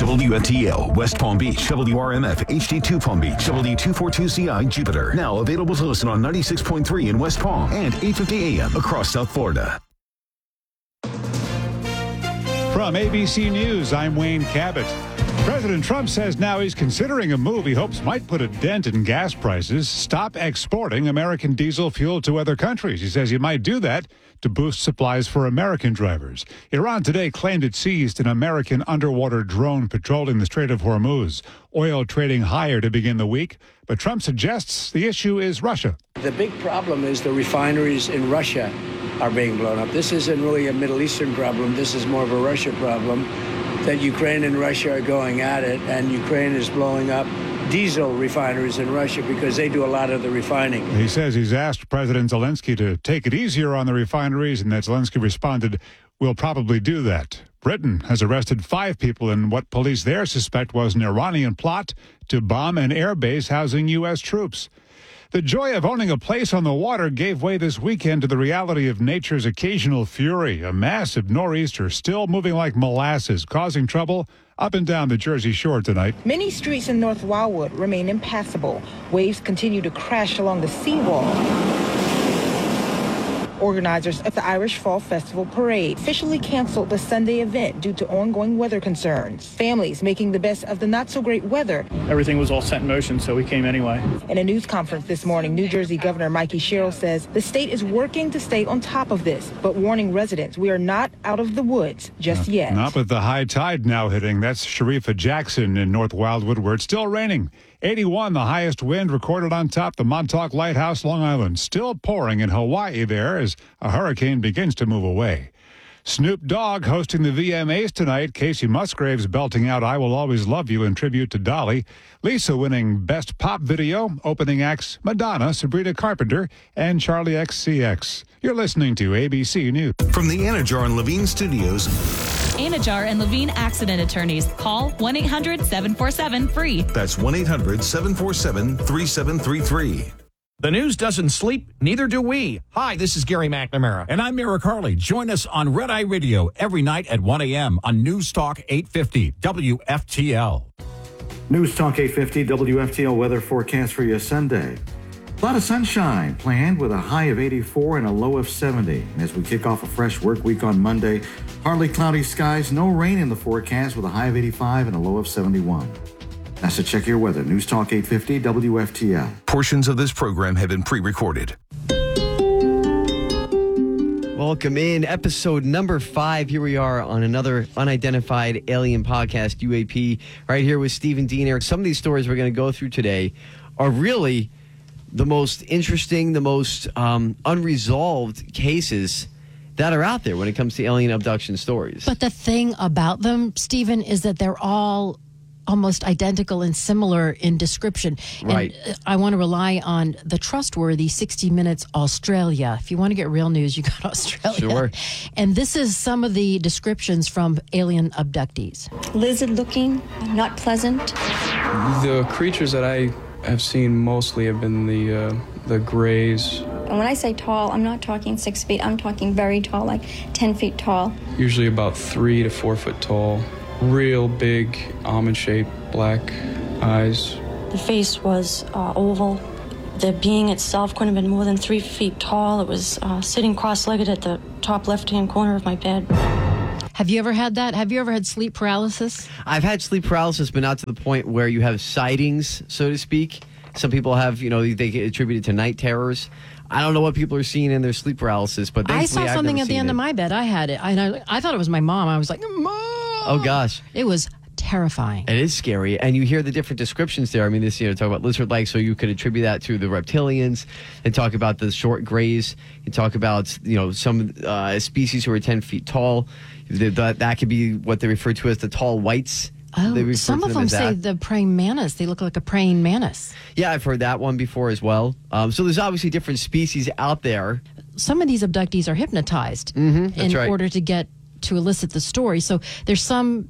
WFTL, West Palm Beach, WRMF, HD2 Palm Beach, W242CI, Jupiter. Now available to listen on 96.3 in West Palm and 850 AM across South Florida. From ABC News, I'm Wayne Cabot. President Trump says now he's considering a move he hopes might put a dent in gas prices, stop exporting American diesel fuel to other countries. He says he might do that to boost supplies for American drivers. Iran today claimed it seized an American underwater drone patrolling the Strait of Hormuz. Oil trading higher to begin the week, but Trump suggests the issue is Russia. The big problem is the refineries in Russia are being blown up. This isn't really a Middle Eastern problem. This is more of a Russia problem, that Ukraine and Russia are going at it, and Ukraine is blowing up diesel refineries in Russia because they do a lot of the refining. He says he's asked President Zelensky to take it easier on the refineries, and that Zelensky responded, "We'll probably do that." Britain has arrested 5 people in what police there suspect was an Iranian plot to bomb an airbase housing U.S. troops. The joy of owning a place on the water gave way this weekend to the reality of nature's occasional fury. A massive nor'easter still moving like molasses, causing trouble up and down the Jersey Shore tonight. Many streets in North Wildwood remain impassable. Waves continue to crash along the seawall. Organizers of the Irish Fall Festival Parade officially canceled the Sunday event due to ongoing weather concerns. Families making the best of the not-so-great weather. Everything was all set in motion, so we came anyway. In a news conference this morning, New Jersey Governor Mikey Sherrill says the state is working to stay on top of this, but warning residents we are not out of the woods just yet. Not with the high tide now hitting. That's Sharifa Jackson in North Wildwood, where it's still raining. 81, the highest wind recorded on top the Montauk Lighthouse, Long Island. Still pouring in Hawaii there as a hurricane begins to move away. Snoop Dogg hosting the VMAs tonight. Casey Musgraves belting out I Will Always Love You in tribute to Dolly. Lisa winning Best Pop Video. Opening acts Madonna, Sabrina Carpenter, and Charlie XCX. You're listening to ABC News. From the Anajar and Levine Studios. Anajar and Levine Accident Attorneys. Call 1-800-747-FREE. That's 1-800-747-3733. The news doesn't sleep, neither do we. Hi, this is Gary McNamara. And I'm Eric Harley. Join us on Red Eye Radio every night at 1 a.m. on News Talk 850 WFTL. News Talk 850 WFTL weather forecast for you Sunday. A lot of sunshine planned with a high of 84 and a low of 70. And as we kick off a fresh work week on Monday, partly cloudy skies, no rain in the forecast with a high of 85 and a low of 71. That's a check your weather. News Talk 850 WFTL. Portions of this program have been pre-recorded. Welcome in episode number 5. Here we are on another unidentified alien podcast, UAP, right here with Stephen Dean. Some of these stories we're going to go through today are really the most interesting, the most unresolved cases that are out there when it comes to alien abduction stories. But the thing about them, Stephen, is that they're all almost identical and similar in description. Right. And I want to rely on the trustworthy 60 Minutes Australia. If you want to get real news, you got Australia. Sure. And this is some of the descriptions from alien abductees. Lizard looking, not pleasant. The creatures that I have seen mostly have been the grays. And when I say tall, I'm not talking 6 feet. I'm talking very tall, like 10 feet tall. Usually about 3 to 4 foot tall. Real big, almond-shaped, black eyes. The face was oval. The being itself couldn't have been more than 3 feet tall. It was sitting cross-legged at the top left-hand corner of my bed. Have you ever had that? Have you ever had sleep paralysis? I've had sleep paralysis, but not to the point where you have sightings, so to speak. Some people have, they get attributed to night terrors. I don't know what people are seeing in their sleep paralysis, but I saw something at the end of my bed. I had it. I thought it was my mom. I was like, Mom! Oh, gosh. It was terrifying. It is scary. And you hear the different descriptions there. I mean, this, talk about lizard-like, so you could attribute that to the reptilians and talk about the short grays. You talk about, some species who are 10 feet tall. That could be what they refer to as the tall whites. Oh, some of them say the praying mantis. They look like a praying mantis. Yeah, I've heard that one before as well. So there's obviously different species out there. Some of these abductees are hypnotized in order to elicit the story. So there's some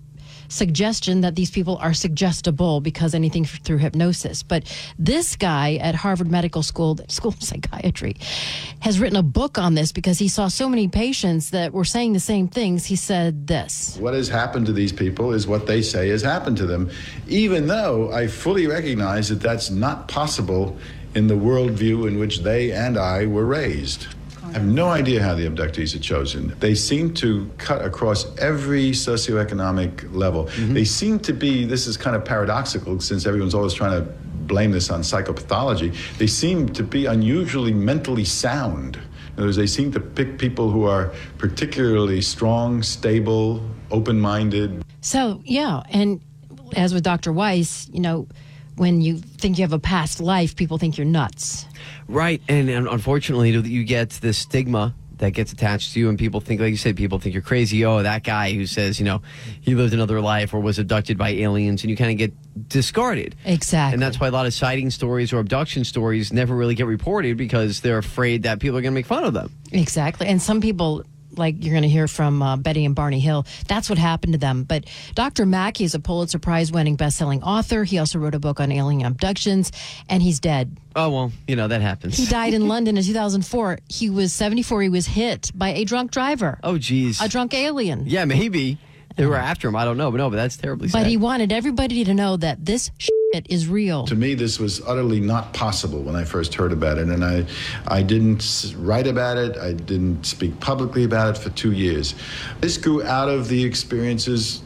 suggestion that these people are suggestible because anything through hypnosis. But this guy at Harvard Medical School of Psychiatry has written a book on this because he saw so many patients that were saying the same things. He said this. What has happened to these people is what they say has happened to them, even though I fully recognize that that's not possible in the worldview in which they and I were raised. I have no idea how the abductees are chosen. They seem to cut across every socioeconomic level. They seem to be, this is kind of paradoxical since everyone's always trying to blame this on psychopathology, they seem to be unusually mentally sound. In other words, they seem to pick people who are particularly strong, stable, open-minded. So, yeah, and as with Dr. Weiss, when you think you have a past life, people think you're nuts. Right, and unfortunately, you get this stigma that gets attached to you, and people think, like you said, people think you're crazy. Oh, that guy who says, he lived another life or was abducted by aliens, and you kind of get discarded. Exactly. And that's why a lot of sighting stories or abduction stories never really get reported because they're afraid that people are going to make fun of them. Exactly, and some people, like you're going to hear from Betty and Barney Hill, that's what happened to them. But Dr. Mackey is a Pulitzer Prize-winning best-selling author. He also wrote a book on alien abductions, and he's dead. Oh, well, that happens. He died in London in 2004. He was 74. He was hit by a drunk driver. Oh, geez. A drunk alien. Yeah, maybe. They were after him. I don't know. But that's terribly sad. But he wanted everybody to know that this shit is real. To me, this was utterly not possible when I first heard about it. And I didn't write about it. I didn't speak publicly about it for 2 years. This grew out of the experiences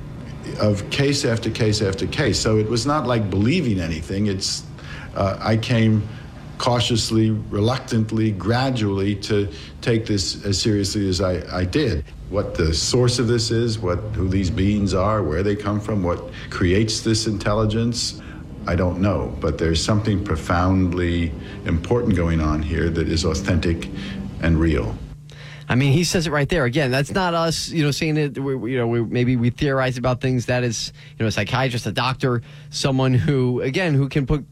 of case after case after case. So it was not like believing anything. I came cautiously, reluctantly, gradually to take this as seriously as I did. What the source of this is, who these beings are, where they come from, what creates this intelligence, I don't know. But there's something profoundly important going on here that is authentic and real. I mean, he says it right there. Again, that's not us, saying that maybe we theorize about things. That is, a psychiatrist, a doctor, someone who can put,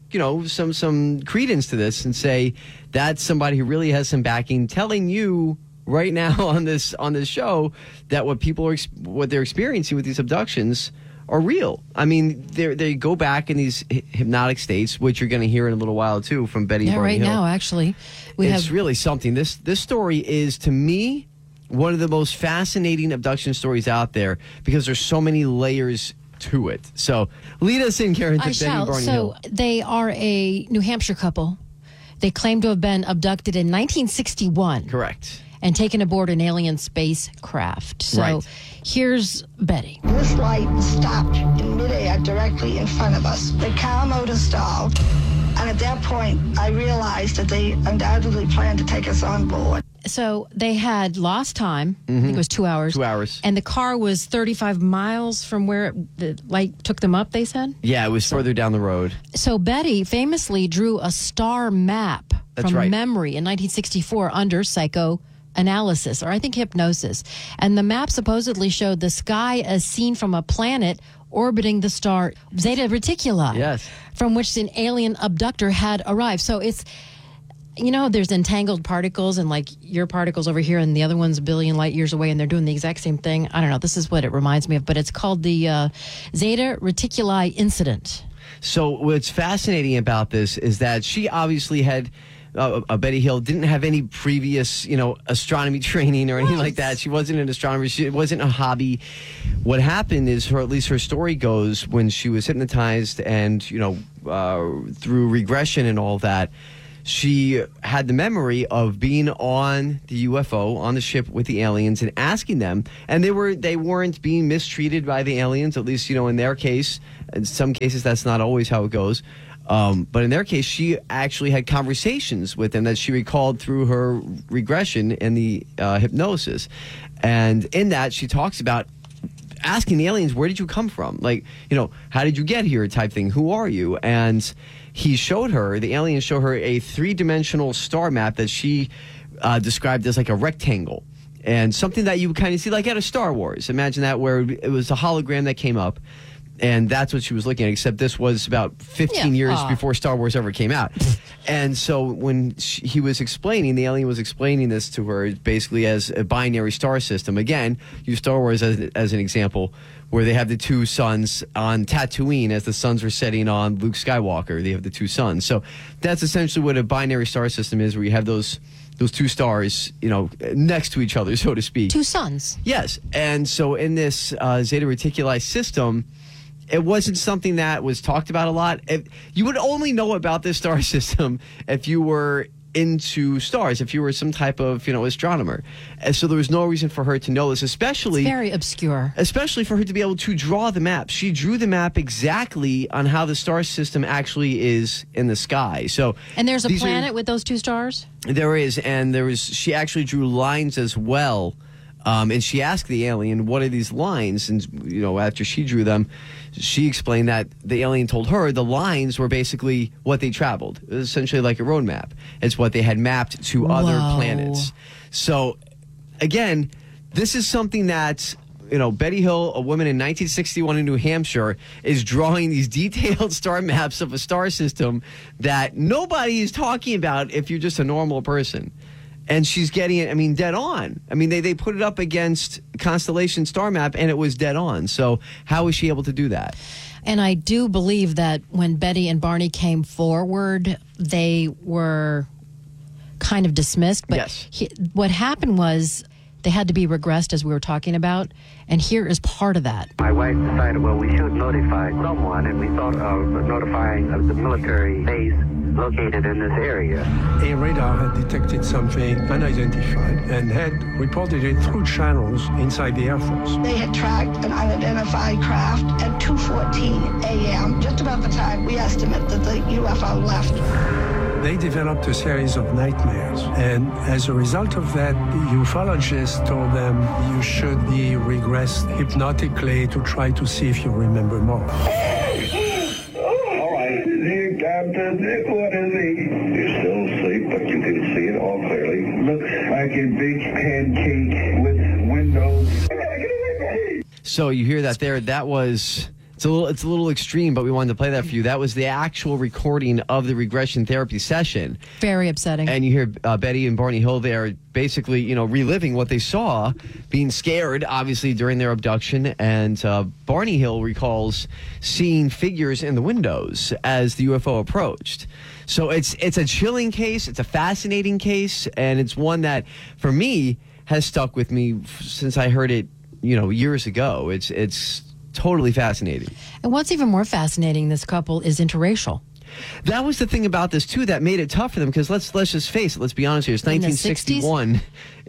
some credence to this and say that's somebody who really has some backing, telling you right now on this show that what they're experiencing with these abductions are real. I mean, they go back in these hypnotic states, which you're going to hear in a little while too from Betty. Yeah, Barney right Hill. now, actually, it's really something. This story is, to me, one of the most fascinating abduction stories out there because there's so many layers to it. So lead us in, Karen, to Betty Barney Hill. So they are a New Hampshire couple. They claim to have been abducted in 1961. Correct. And taken aboard an alien spacecraft. So right. Here's Betty. This light stopped in midair directly in front of us. The car motor stalled. And at that point, I realized that they undoubtedly planned to take us on board. So they had lost time. I think it was 2 hours. 2 hours. And the car was 35 miles from where the light took them up, they said? Yeah, it was further down the road. So Betty famously drew a star map from memory in 1964 under psychoanalysis, or I think hypnosis. And the map supposedly showed the sky as seen from a planet orbiting the star Zeta Reticuli. Yes. From which an alien abductor had arrived. So it's, there's entangled particles and like your particles over here and the other one's a billion light years away and they're doing the exact same thing. I don't know. This is what it reminds me of, but it's called the Zeta Reticuli incident. So what's fascinating about this is that she obviously had Betty Hill didn't have any previous, astronomy training or anything like that. She wasn't an astronomer. It wasn't a hobby. What happened is, at least her story goes, when she was hypnotized and, through regression and all that, she had the memory of being on the UFO, on the ship with the aliens and asking them. And they weren't being mistreated by the aliens, at least, in their case. In some cases, that's not always how it goes. But in their case, she actually had conversations with them that she recalled through her regression and the hypnosis. And in that, she talks about asking the aliens, where did you come from? Like, how did you get here type thing? Who are you? And the aliens showed her a 3-dimensional star map that she described as like a rectangle. And something that you kind of see like out of Star Wars. Imagine that, where it was a hologram that came up. And that's what she was looking at, except this was about 15 years before Star Wars ever came out. And so when the alien was explaining this to her basically as a binary star system. Again, use Star Wars as an example, where they have the two suns on Tatooine as the suns were setting on Luke Skywalker. They have the two suns. So that's essentially what a binary star system is, where you have those two stars, next to each other, so to speak. Two suns. Yes. And so in this Zeta Reticuli system, it wasn't something that was talked about a lot. You would only know about this star system if you were into stars, if you were some type of, astronomer. And so there was no reason for her to know this, especially... It's very obscure. Especially for her to be able to draw the map. She drew the map exactly on how the star system actually is in the sky. So, and there's a planet with those two stars? There is, and she actually drew lines as well. And she asked the alien, what are these lines? And, after she drew them, she explained that the alien told her the lines were basically what they traveled. It was essentially like a road map. It's what they had mapped to other planets. So, again, this is something that, Betty Hill, a woman in 1961 in New Hampshire, is drawing these detailed star maps of a star system that nobody is talking about if you're just a normal person. And she's getting it, dead on. They put it up against Constellation Star Map, and it was dead on. So how was she able to do that? And I do believe that when Betty and Barney came forward, they were kind of dismissed. But yes. What happened was they had to be regressed, as we were talking about, and here is part of that. My wife decided, well, we should notify someone, and we thought of notifying of the military base located in this area. A radar had detected something unidentified and had reported it through channels inside the Air Force. They had tracked an unidentified craft at 2:14 a.m., just about the time we estimate that the UFO left. They developed a series of nightmares, and as a result of that, the ufologist told them you should be regressed hypnotically to try to see if you remember more. All right, Captain, what is he? You're still asleep, but you can see it all clearly. Looks like a big pancake with windows. So you hear that there? That was... It's a little extreme, but we wanted to play that for you. That was the actual recording of the regression therapy session. Very upsetting. And you hear Betty and Barney Hill there basically, reliving what they saw, being scared, obviously, during their abduction. And Barney Hill recalls seeing figures in the windows as the UFO approached. So it's a chilling case. It's a fascinating case. And it's one that, for me, has stuck with me since I heard it, years ago. It's totally fascinating. And what's even more fascinating, this couple is interracial. That was the thing about this, too, that made it tough for them, because let's just face it, let's be honest here. It's 1961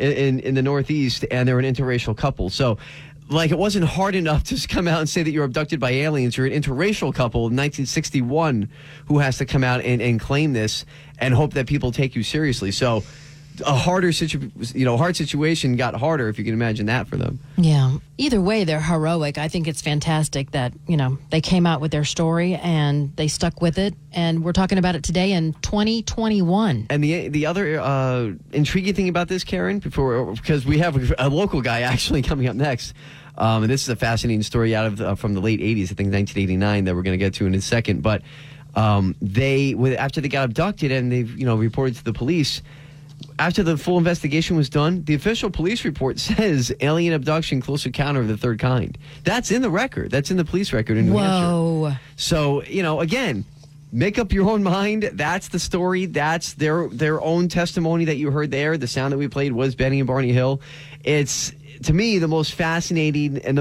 in the Northeast, and they're an interracial couple. So, it wasn't hard enough to just come out and say that you're abducted by aliens. You're an interracial couple in 1961 who has to come out and claim this and hope that people take you seriously. So, a hard situation got harder, if you can imagine that, for them. Yeah. Either way, they're heroic. I think it's fantastic that, they came out with their story and they stuck with it. And we're talking about it today in 2021. And the other intriguing thing about this, Karen, because we have a local guy actually coming up next. And this is a fascinating story out of from the late 80s, I think 1989, that we're going to get to in a second. But after they got abducted and they've, reported to the police, after the full investigation was done, the official police report says alien abduction, close encounter of the third kind. That's in the record. That's in the police record in New Hampshire. So, again, make up your own mind. That's the story. That's their own testimony that you heard there. The sound that we played was Benny and Barney Hill. It's, to me, the most fascinating and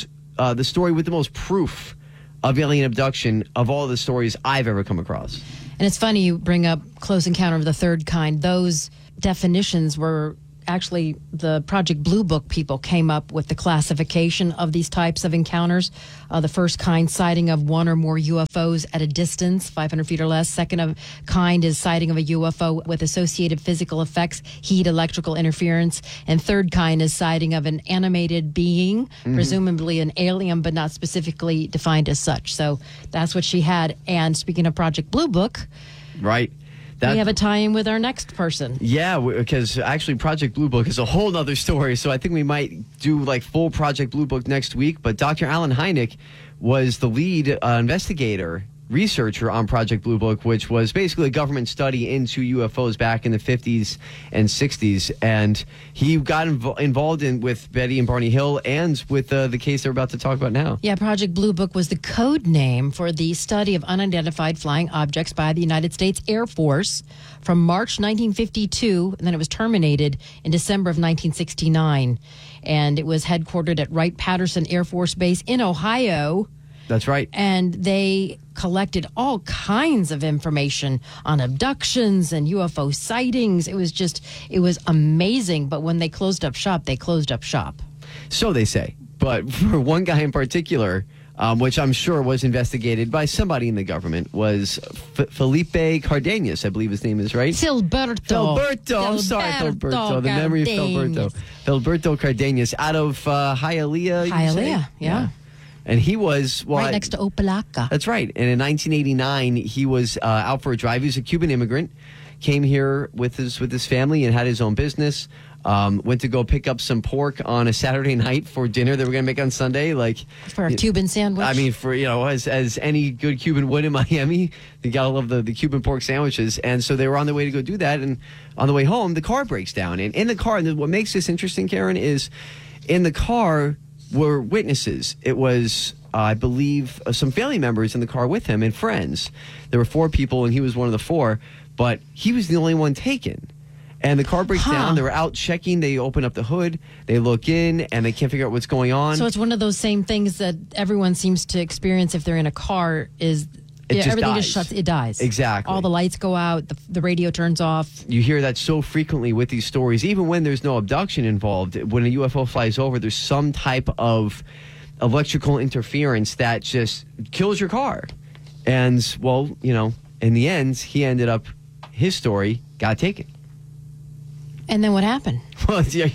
the story with the most proof of alien abduction of all the stories I've ever come across. And it's funny you bring up close encounter of the third kind. Those definitions were actually the Project Blue Book people came up with the classification of these types of encounters. The first kind, sighting of one or more UFOs at a distance, 500 feet or less. Second of kind is sighting of a UFO with associated physical effects, heat, electrical interference. And third kind is sighting of an animated being, presumably an alien, but not specifically defined as such. So that's what she had. And speaking of Project Blue Book, right. We have a tie-in with our next person. Yeah, because actually Project Blue Book is a whole other story, so I think we might do full Project Blue Book next week. But Dr. Alan Hynek was the lead investigator researcher on Project Blue Book, which was basically a government study into UFOs back in the 50s and 60s. And he got involved with Betty and Barney Hill and with the case they're about to talk about now. Yeah, Project Blue Book was the code name for the study of unidentified flying objects by the United States Air Force from March 1952, and then it was terminated in December of 1969. And it was headquartered at Wright-Patterson Air Force Base in Ohio. That's right. And they collected all kinds of information on abductions and UFO sightings. It was amazing. But when they closed up shop, they closed up shop. So they say. But for one guy in particular, which I'm sure was investigated by somebody in the government, was Felipe Cardenas, I believe his name is, right? Filberto. I'm sorry, Filberto. The memory of Filberto. Filberto Cardenas out of Hialeah. Hialeah, yeah. And he was right next to Opalaca. That's right. And in 1989, he was out for a drive. He was a Cuban immigrant, came here with his family and had his own business. Went to go pick up some pork on a Saturday night for dinner that we're going to make on Sunday, like for a Cuban sandwich. I mean, for as any good Cuban would in Miami, you gotta love the Cuban pork sandwiches. And so they were on their way to go do that, and on the way home, the car breaks down. And in the car, and what makes this interesting, Karen, is in the car were witnesses. It was, I believe, some family members in the car with him and friends. There were 4 people, and he was one of the 4, but he was the only one taken. And the car breaks down. They were out checking. They open up the hood. They look in, and they can't figure out what's going on. So it's one of those same things that everyone seems to experience if they're in a car is... everything dies. just shuts. It dies. Exactly. All the lights go out. The radio turns off. You hear that so frequently with these stories. Even when there's no abduction involved, when a UFO flies over, there's some type of electrical interference that just kills your car. And, well, in the end, his story got taken. And then what happened? Well, you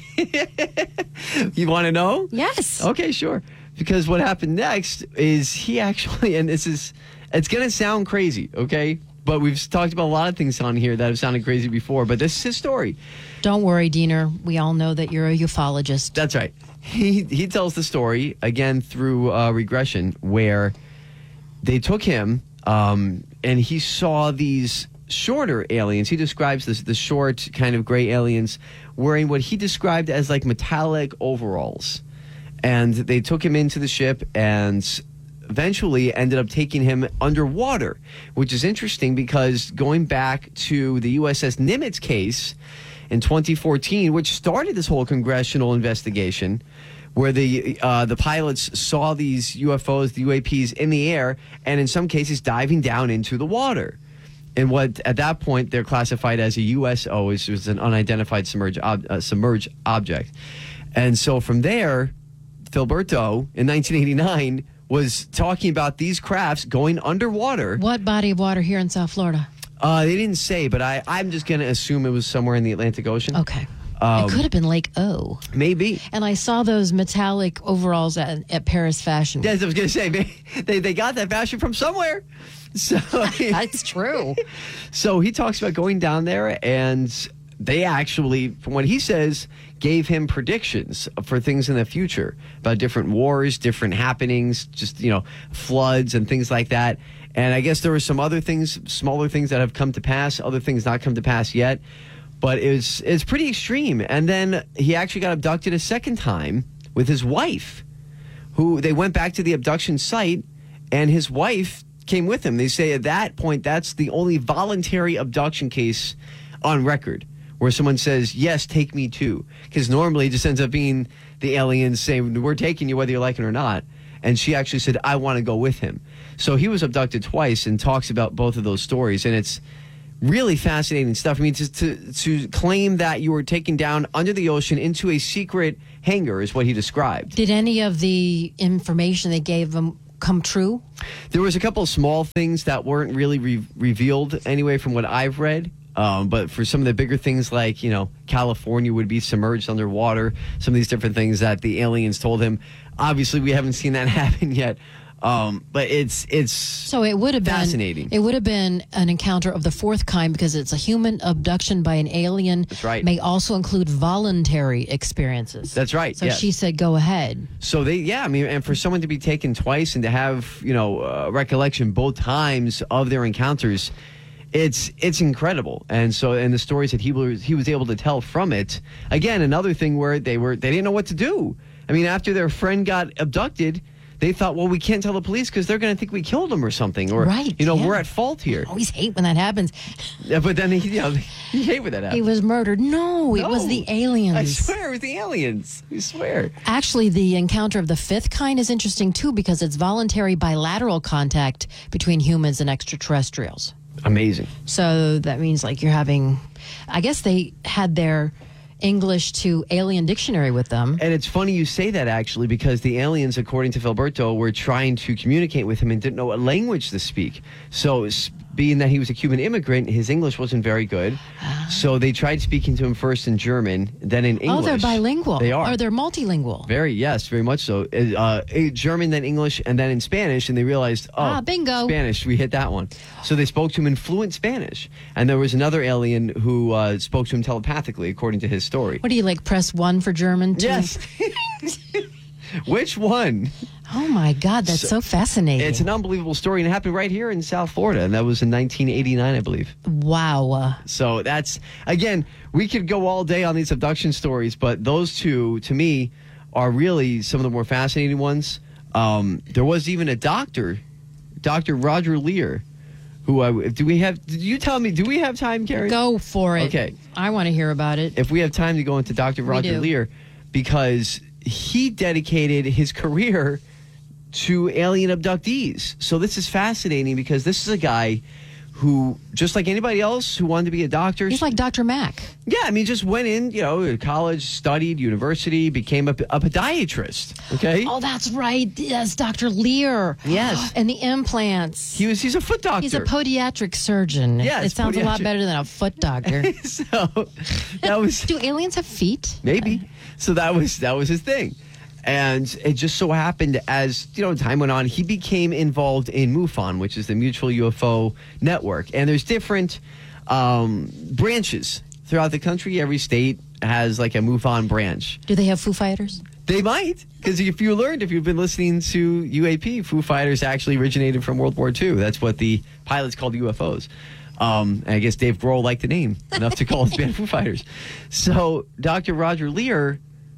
want to know? Yes. Okay, sure. Because what happened next is he actually, and it's going to sound crazy, okay? But we've talked about a lot of things on here that have sounded crazy before, but this is his story. Don't worry, Diener. We all know that you're a ufologist. That's right. He tells the story, again, through regression, where they took him and he saw these shorter aliens. He describes the short kind of gray aliens wearing what he described as like metallic overalls. And they took him into the ship and eventually ended up taking him underwater, which is interesting because going back to the USS Nimitz case in 2014, which started this whole congressional investigation, where the pilots saw these UFOs, the UAPs, in the air, and in some cases diving down into the water. And what at that point they're classified as a USO, which was an unidentified submerged object. And so from there, Filberto in 1989 was talking about these crafts going underwater. What body of water here in South Florida? They didn't say, but I'm just going to assume it was somewhere in the Atlantic Ocean. Okay. It could have been Lake O. Maybe. And I saw those metallic overalls at Paris Fashion Week. Yes, I was going to say, they got that fashion from somewhere. So that's true. So he talks about going down there, and they actually, from what he says, gave him predictions for things in the future about different wars, different happenings, just, floods and things like that. And I guess there were some other things, smaller things that have come to pass, other things not come to pass yet. But it's pretty extreme. And then he actually got abducted a second time with his wife, who they went back to the abduction site, and his wife came with him. They say at that point, that's the only voluntary abduction case on record where someone says, yes, take me too. Because normally it just ends up being the aliens saying, we're taking you whether you like it or not. And she actually said, I want to go with him. So he was abducted twice and talks about both of those stories. And it's really fascinating stuff. I mean, to claim that you were taken down under the ocean into a secret hangar is what he described. Did any of the information they gave him come true? There was a couple of small things that weren't really revealed anyway from what I've read. But for some of the bigger things like, California would be submerged underwater, some of these different things that the aliens told him. Obviously, we haven't seen that happen yet. But it's so it would have fascinating. It would have been an encounter of the fourth kind because it's a human abduction by an alien. That's right. May also include voluntary experiences. That's right. So yes. she said, "Go ahead." So and for someone to be taken twice and to have recollection both times of their encounters, it's incredible. And the stories that he was able to tell from it. Again, another thing where they didn't know what to do. I mean, after their friend got abducted, they thought, well, we can't tell the police because they're going to think we killed him or something. Or, we're at fault here. I always hate when that happens. Yeah, but then he hate when that happens. He was murdered. No, it was the aliens. I swear it was the aliens. I swear. Actually, the encounter of the fifth kind is interesting, too, because it's voluntary bilateral contact between humans and extraterrestrials. Amazing. So that means like you're having, I guess they had their English to alien dictionary with them. And it's funny you say that, actually, because the aliens, according to Filberto, were trying to communicate with him and didn't know what language to speak. So being that he was a Cuban immigrant, his English wasn't very good. So they tried speaking to him first in German, then in English. Oh, they're bilingual. They are. Or they're multilingual. Very much so. German, then English, and then in Spanish, and they realized, bingo. Spanish, we hit that one. So they spoke to him in fluent Spanish. And there was another alien who spoke to him telepathically, according to his story. What do you like, press 1 for German? Yes. Which one? Oh, my God, that's so fascinating. It's an unbelievable story, and it happened right here in South Florida, and that was in 1989, I believe. Wow. So that's, again, we could go all day on these abduction stories, but those two, to me, are really some of the more fascinating ones. There was even a doctor, Dr. Roger Lear, who, do we have time, Karen? Go for it. Okay. I want to hear about it. If we have time to go into Dr. Roger Lear, because he dedicated his career to alien abductees. So this is fascinating because this is a guy who, just like anybody else who wanted to be a doctor. He's like Dr. Mack. Yeah, I mean, just went in, college, studied, university, became a podiatrist. Okay? Oh, that's right. Yes, Dr. Lear. Yes. And the implants. He's a foot doctor. He's a podiatric surgeon. Yes, it sounds a lot better than a foot doctor. So that was. Do aliens have feet? Maybe. So that was his thing. And it just so happened as, time went on, he became involved in MUFON, which is the Mutual UFO Network. And there's different branches throughout the country. Every state has like a MUFON branch. Do they have Foo Fighters? They might, because if you've been listening to UAP, Foo Fighters actually originated from World War II. That's what the pilots called UFOs. And I guess Dave Grohl liked the name enough to call his band Foo Fighters. So Dr. Roger Lear,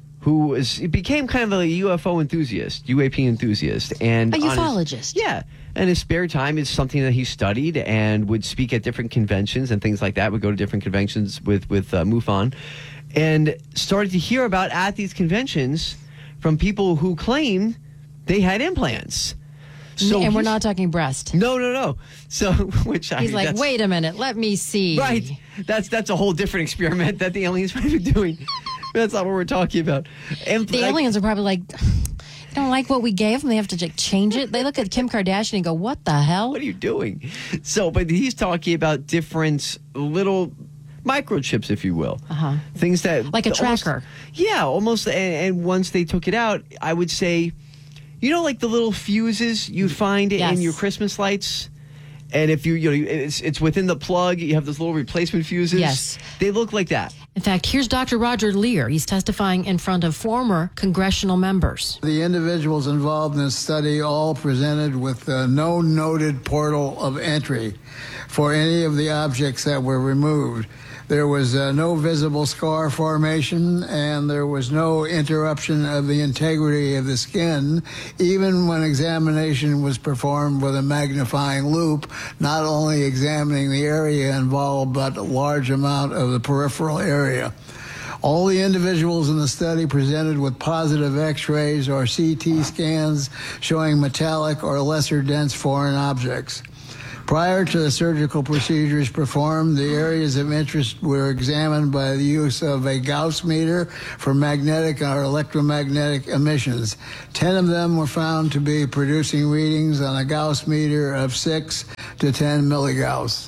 he became kind of a UFO enthusiast, UAP enthusiast. And a ufologist. Yeah. And his spare time is something that he studied and would speak at different conventions and things like that, would go to different conventions with MUFON, and started to hear about at these conventions from people who claim they had implants. So and we're not talking breast. No. So, he's like, wait a minute, let me see. Right. That's a whole different experiment that the aliens might be doing. That's not what we're talking about. And the aliens are probably like, they don't like what we gave them. They have to change it. They look at Kim Kardashian and go, what the hell? What are you doing? So, but he's talking about different little microchips, if you will. Uh-huh. Things that... Like a tracker. Almost. And once they took it out, I would say, like the little fuses you find in your Christmas lights? And if it's within the plug, you have those little replacement fuses. Yes. They look like that. In fact, here's Dr. Roger Lear. He's testifying in front of former congressional members. The individuals involved in this study all presented with no noted portal of entry for any of the objects that were removed. There was no visible scar formation, and there was no interruption of the integrity of the skin, even when examination was performed with a magnifying loupe, not only examining the area involved, but a large amount of the peripheral area. All the individuals in the study presented with positive X-rays or CT scans showing metallic or lesser dense foreign objects. Prior to the surgical procedures performed, the areas of interest were examined by the use of a Gauss meter for magnetic or electromagnetic emissions. 10 of them were found to be producing readings on a Gauss meter of 6 to 10 milligauss.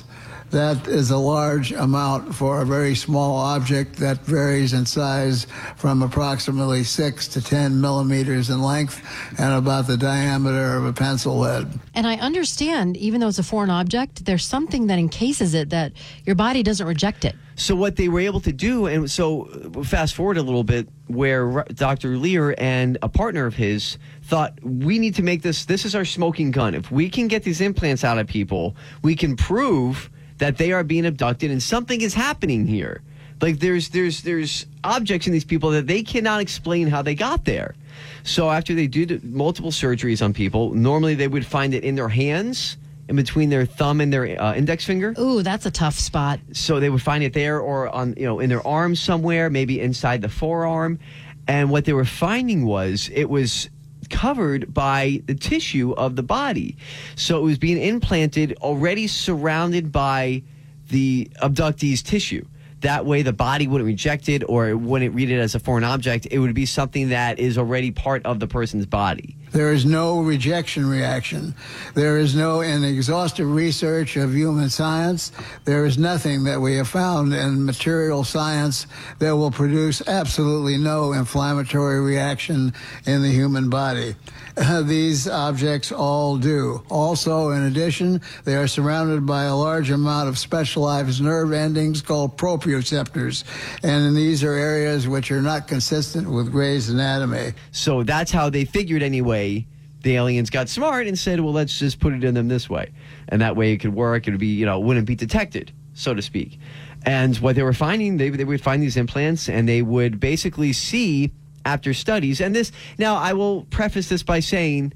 That is a large amount for a very small object that varies in size from approximately 6 to 10 millimeters in length and about the diameter of a pencil lead. And I understand, even though it's a foreign object, there's something that encases it that your body doesn't reject it. So what they were able to do, and so fast forward a little bit, where Dr. Lear and a partner of his thought, we need to make this is our smoking gun. If we can get these implants out of people, we can prove that they are being abducted and something is happening here. Like there's objects in these people that they cannot explain how they got there. So after they did multiple surgeries on people, normally they would find it in their hands, in between their thumb and their index finger. Ooh, that's a tough spot. So they would find it there, or on in their arm somewhere, maybe inside the forearm. And what they were finding was it was covered by the tissue of the body. So it was being implanted already surrounded by the abductee's tissue. That way the body wouldn't reject it or wouldn't read it as a foreign object. It would be something that is already part of the person's body. There is no rejection reaction. There is no, in exhaustive research of human science, there is nothing that we have found in material science that will produce absolutely no inflammatory reaction in the human body. These objects all do. Also, in addition, they are surrounded by a large amount of specialized nerve endings called proprioceptors, and these are areas which are not consistent with Gray's anatomy. So that's how they figured anyway. The aliens got smart and said, well, let's just put it in them this way. And that way it could work. It would be, wouldn't be detected, so to speak. And what they were finding, they would find these implants and they would basically see after studies. And this, now I will preface this by saying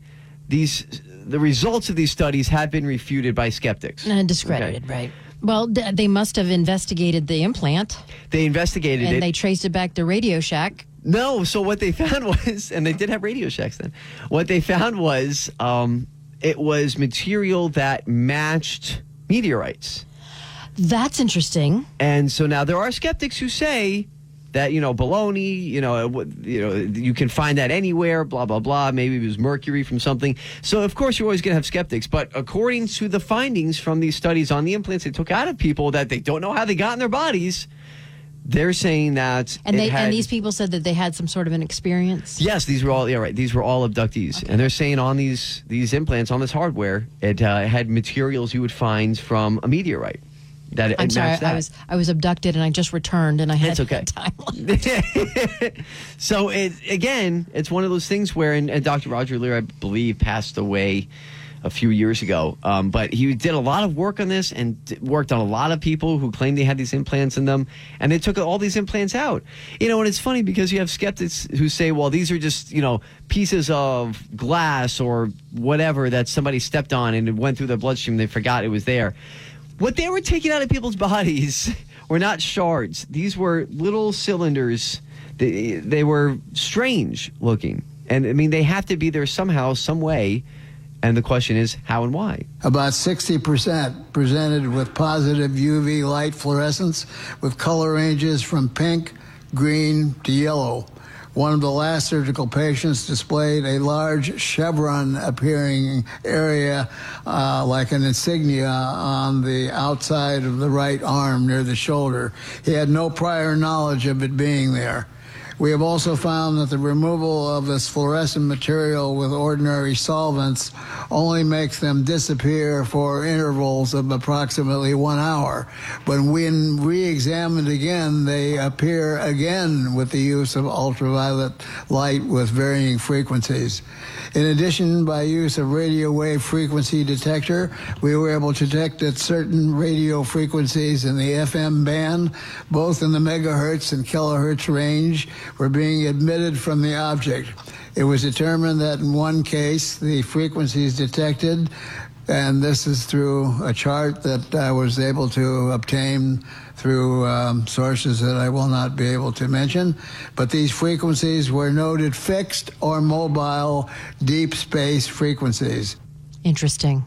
the results of these studies have been refuted by skeptics. And discredited, okay. Right. Well, they must have investigated the implant. They investigated it. And they traced it back to Radio Shack. No, so what they found was, and they did have Radio Shacks then, what they found was it was material that matched meteorites. That's interesting. And so now there are skeptics who say that, baloney, you can find that anywhere, blah, blah, blah. Maybe it was mercury from something. So, of course, you're always going to have skeptics. But according to the findings from these studies on the implants they took out of people that they don't know how they got in their bodies, they're saying that and these people said that they had some sort of an experience. Yes, these were all These were all abductees, okay. And they're saying on these implants, on this hardware, it had materials you would find from a meteorite. I'm sorry, I was abducted and I just returned and I had okay. time. So it's one of those things where, and Dr. Roger Lear, I believe, passed away a few years ago. But he did a lot of work on this and worked on a lot of people who claimed they had these implants in them. And they took all these implants out. And it's funny because you have skeptics who say, well, these are just, pieces of glass or whatever that somebody stepped on and it went through their bloodstream. They forgot it was there. What they were taking out of people's bodies were not shards. These were little cylinders. They were strange looking. And, they have to be there somehow, some way. And the question is, how and why? About 60% presented with positive UV light fluorescence with color ranges from pink, green to yellow. One of the last surgical patients displayed a large chevron-appearing area like an insignia on the outside of the right arm near the shoulder. He had no prior knowledge of it being there. We have also found that the removal of this fluorescent material with ordinary solvents only makes them disappear for intervals of approximately 1 hour. But when re-examined again, they appear again with the use of ultraviolet light with varying frequencies. In addition, by use of radio wave frequency detector, we were able to detect that certain radio frequencies in the FM band, both in the megahertz and kilohertz range, were being emitted from the object. It was determined that in one case, the frequencies detected, and this is through a chart that I was able to obtain through sources that I will not be able to mention, but these frequencies were noted fixed or mobile deep space frequencies. Interesting.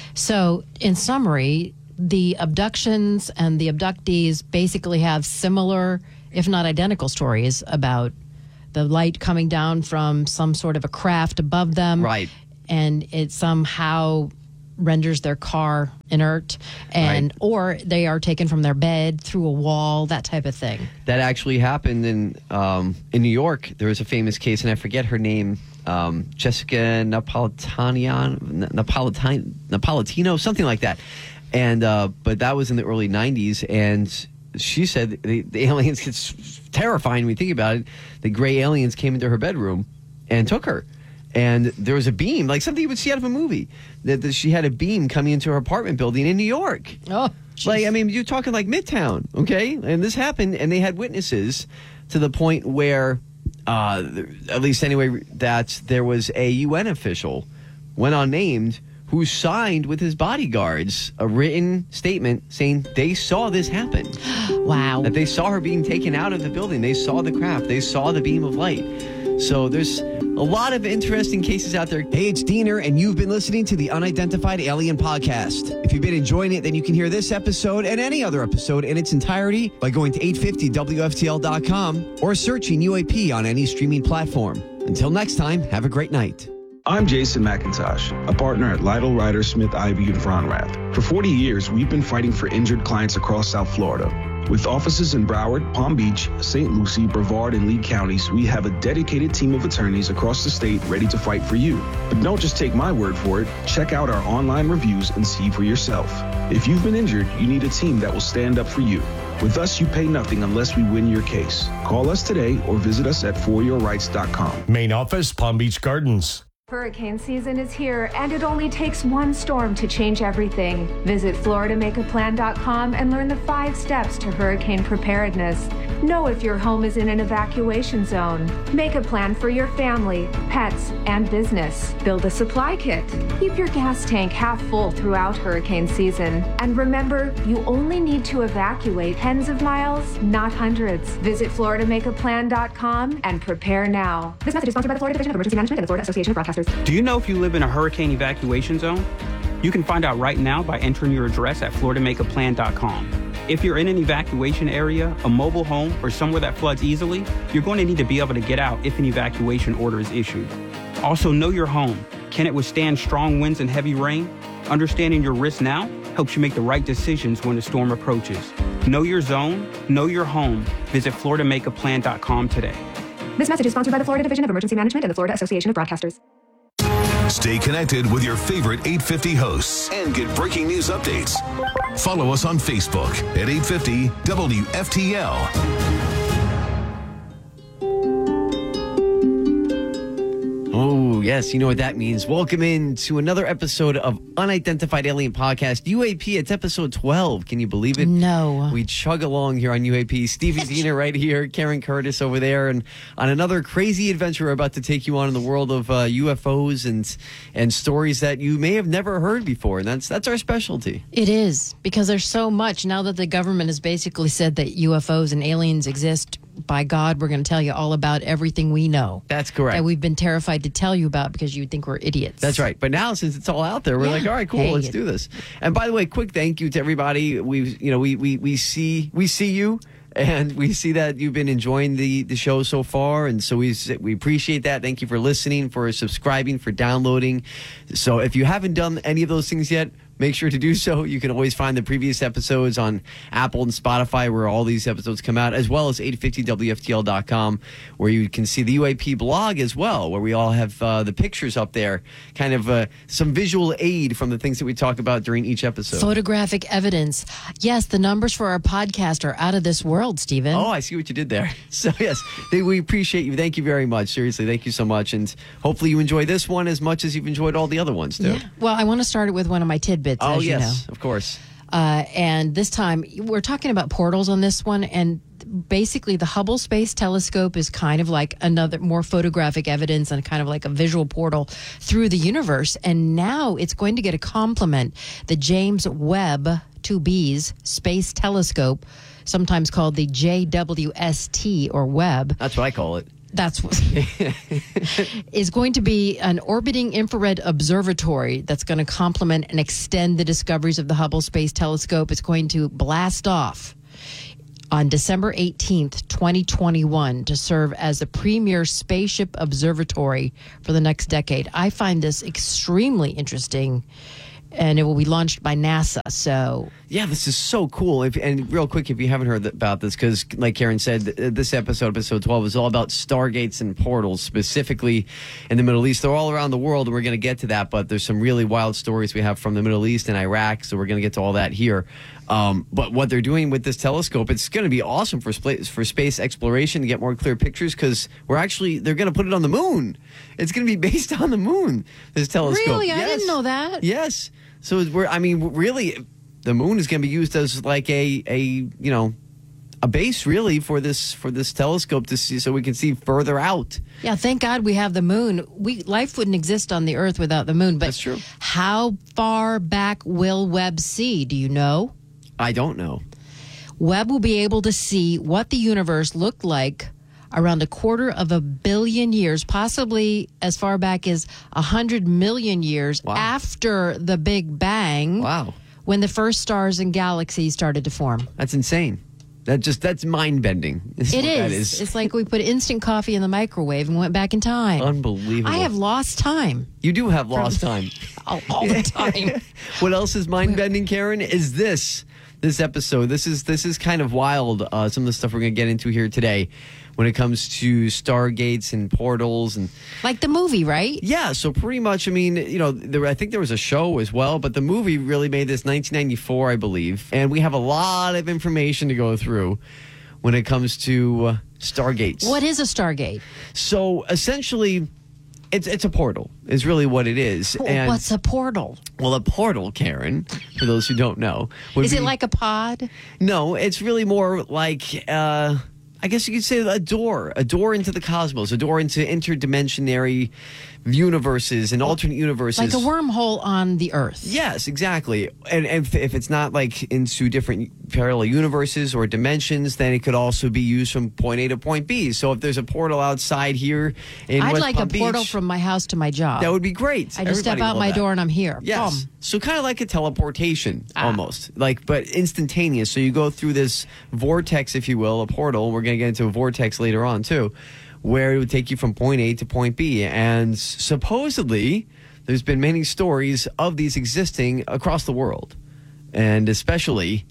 So, in summary, the abductions and the abductees basically have similar, if not identical, stories about the light coming down from some sort of a craft above them. Right. And it somehow renders their car inert, and or they are taken from their bed through a wall, that type of thing. That actually happened in New York. There was a famous case, and I forget her name, Jessica Napolitano, something like that. And but that was in the early 90s, and she said the aliens, it's terrifying when you think about it. The gray aliens came into her bedroom and took her. And there was a beam, like something you would see out of a movie, that she had a beam coming into her apartment building in New York. Oh, geez. Like, I mean, you're talking like Midtown, okay? And this happened, and they had witnesses to the point where, at least anyway, that there was a UN official, went unnamed, who signed with his bodyguards a written statement saying they saw this happen. Wow. That they saw her being taken out of the building. They saw the craft. They saw the beam of light. So there's a lot of interesting cases out there. Hey, it's Diener, and you've been listening to the Unidentified Alien Podcast. If you've been enjoying it, then you can hear this episode and any other episode in its entirety by going to 850WFTL.com or searching UAP on any streaming platform. Until next time, have a great night. I'm Jason McIntosh, a partner at Lytle, Ryder, Smith, Ivy, and Fronrath. For 40 years, we've been fighting for injured clients across South Florida. With offices in Broward, Palm Beach, St. Lucie, Brevard, and Lee counties, we have a dedicated team of attorneys across the state ready to fight for you. But don't just take my word for it. Check out our online reviews and see for yourself. If you've been injured, you need a team that will stand up for you. With us, you pay nothing unless we win your case. Call us today or visit us at foryourrights.com. Main office, Palm Beach Gardens. Hurricane season is here, and it only takes one storm to change everything. Visit FloridaMakeAPlan.com and learn the 5 steps to hurricane preparedness. Know if your home is in an evacuation zone. Make a plan for your family, pets, and business. Build a supply kit. Keep your gas tank half full throughout hurricane season. And remember, you only need to evacuate tens of miles, not hundreds. Visit FloridaMakeAPlan.com and prepare now. This message is sponsored by the Florida Division of Emergency Management and the Florida Association of Broadcasters. Do you know if you live in a hurricane evacuation zone? You can find out right now by entering your address at FloridaMakeAPlan.com. If you're in an evacuation area, a mobile home, or somewhere that floods easily, you're going to need to be able to get out if an evacuation order is issued. Also, know your home. Can it withstand strong winds and heavy rain? Understanding your risk now helps you make the right decisions when a storm approaches. Know your zone, know your home. Visit FloridaMakeAPlan.com today. This message is sponsored by the Florida Division of Emergency Management and the Florida Association of Broadcasters. Stay connected with your favorite 850 hosts and get breaking news updates. Follow us on Facebook at 850 WFTL. Oh, yes, you know what that means. Welcome in to another episode of Unidentified Alien Podcast. UAP, it's episode 12. Can you believe it? No. We chug along here on UAP. Stevie Diener right here, Karen Curtis over there, and on another crazy adventure we're about to take you on in the world of UFOs and stories that you may have never heard before. And that's our specialty. It is, because there's so much now that the government has basically said that UFOs and aliens exist. By God, we're going to tell you all about everything we know. That's correct. That we've been terrified to tell you about because you would think we're idiots. That's right. But now, since it's all out there, we're like, all right, cool, let's do this. And by the way, quick thank you to everybody. We see you. And we see that you've been enjoying the show so far, and so we appreciate that. Thank you for listening, for subscribing, for downloading. So if you haven't done any of those things yet, make sure to do so. You can always find the previous episodes on Apple and Spotify, where all these episodes come out, as well as 850WFTL.com, where you can see the UAP blog as well, where we all have the pictures up there, kind of some visual aid from the things that we talk about during each episode. Photographic evidence. Yes, the numbers for our podcast are out of this world, Stephen. Oh, I see what you did there. So, yes, we appreciate you. Thank you very much. Seriously, thank you so much. And hopefully you enjoy this one as much as you've enjoyed all the other ones, too. Yeah. Well, I want to start it with one of my tidbits. Oh, as yes, you know. of course. And this time, we're talking about portals on this one, and basically the Hubble Space Telescope is kind of like another more photographic evidence and kind of like a visual portal through the universe. And now it's going to get a complement. The James Webb 2B's Space Telescope, sometimes called the JWST or Webb. That's what I call it. That's what is going to be an orbiting infrared observatory that's going to complement and extend the discoveries of the Hubble Space Telescope. It's going to blast off on December 18th, 2021, to serve as the premier spaceship observatory for the next decade. I find this extremely interesting. and it will be launched by NASA. So yeah, this is so cool. And real quick, if you haven't heard about this, because like Karen said, this episode 12, is all about stargates and portals, specifically in the Middle East. They're all around the world, and we're going to get to that, but there's some really wild stories we have from the Middle East and Iraq, so we're going to get to all that here. But what they're doing with this telescope, it's going to be awesome for space exploration to get more clear pictures, because they're going to put it on the moon. It's going to be based on the moon, this telescope. Really? Yes. I didn't know that. Yes. So really, the moon is going to be used as like a base really for this telescope to see, so we can see further out. Yeah, thank God we have the moon. Life wouldn't exist on the Earth without the moon. But that's true. How far back will Webb see? Do you know? I don't know. Webb will be able to see what the universe looked like around 250 million years, possibly as far back as 100 million years after the Big Bang. Wow. When the first stars and galaxies started to form. That's insane. That's mind-bending. It is. It's like we put instant coffee in the microwave and went back in time. Unbelievable. I have lost time. You do have lost time. all the time. What else is mind-bending, Karen? Is this episode. This is kind of wild, some of the stuff we're going to get into here today when it comes to stargates and portals. And like the movie, right? Yeah, so pretty much, I mean, I think there was a show as well, but the movie really made this 1994, I believe. And we have a lot of information to go through when it comes to stargates. What is a stargate? So essentially, it's a portal, is really what it is. And what's a portal? Well, a portal, Karen, for those who don't know. Is it like a pod? No, it's really more like, I guess you could say a door into the cosmos, a door into interdimensionary universes and alternate universes. Like a wormhole on the Earth. Yes, exactly. And if it's not like into different parallel universes or dimensions, then it could also be used from point A to point B. So if there's a portal outside here in I'd West like Palm a portal Beach, from my house to my job. that would be great. I just step out my door and I'm here. Yes. Boom. So kind of like a teleportation almost, but instantaneous. So you go through this vortex, if you will, a portal. We're going to get into a vortex later on too, where it would take you from point A to point B. And supposedly, there's been many stories of these existing across the world, and especially,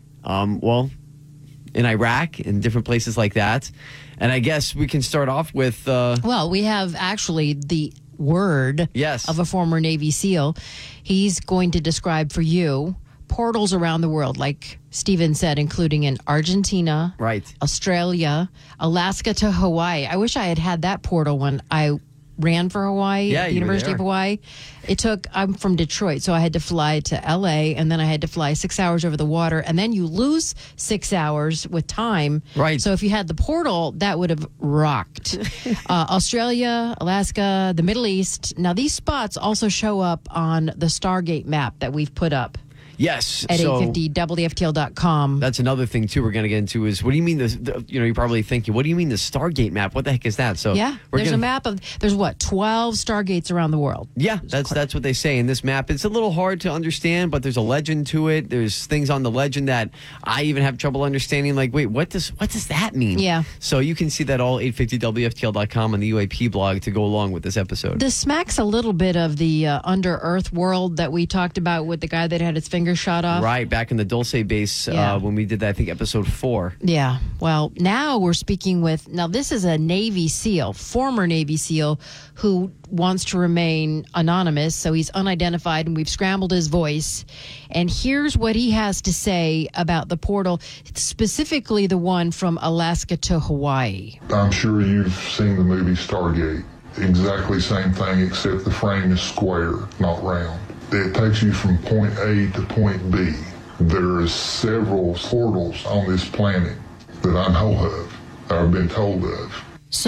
in Iraq and different places like that. And I guess we can start off with... well, we have actually the word of a former Navy SEAL. He's going to describe for you portals around the world, like Stephen said, including in Argentina, Australia, Alaska to Hawaii. I wish I had that portal when I ran for Hawaii at the University of Hawaii. I'm from Detroit, so I had to fly to LA, and then I had to fly 6 hours over the water, and then you lose 6 hours with time. Right. So if you had the portal, that would have rocked. Australia, Alaska, the Middle East. Now, these spots also show up on the Stargate map that we've put up. Yes. At 850WFTL.com. That's another thing, too, we're going to get into is, what do you mean, you're probably thinking, what do you mean the Stargate map? What the heck is that? So yeah, there's a map of, 12 Stargates around the world. Yeah, that's what they say in this map. It's a little hard to understand, but there's a legend to it. There's things on the legend that I even have trouble understanding, like, wait, what does that mean? Yeah. So you can see that all 850WFTL.com on the UAP blog to go along with this episode. This smacks a little bit of the under-earth world that we talked about with the guy that had his finger shot off. Right, back in the Dulce base when we did that, I think episode 4. Yeah, well, now we're speaking with, this is a Navy SEAL, former Navy SEAL, who wants to remain anonymous, so he's unidentified, and we've scrambled his voice. And here's what he has to say about the portal, specifically the one from Alaska to Hawaii. I'm sure you've seen the movie Stargate. Exactly same thing, except the frame is square, not round. It takes you from point A to point B. There are several portals on this planet that I know of, that I've been told of.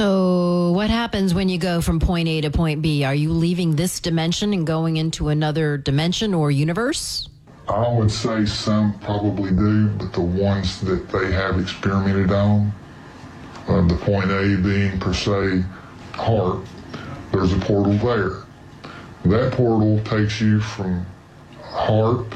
So what happens when you go from point A to point B? Are you leaving this dimension and going into another dimension or universe? I would say some probably do, but the ones that they have experimented on, the point A being per se HAARP, there's a portal there. That portal takes you from HAARP